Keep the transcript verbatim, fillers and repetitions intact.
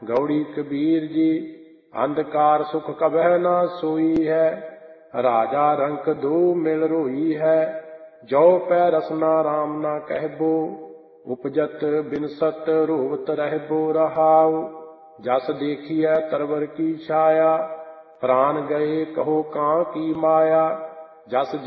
गौड़ी कबीर जी। अंधकार सुख कबह ना सोई है, राजा रंक दो मिल रोई है। जो पै रसना राम ना कहबो, उपजत बिनसत रोवत रहबो रहाउ। जस देखिए तरवर की छाया, प्राण गए कहो कां की माया। जस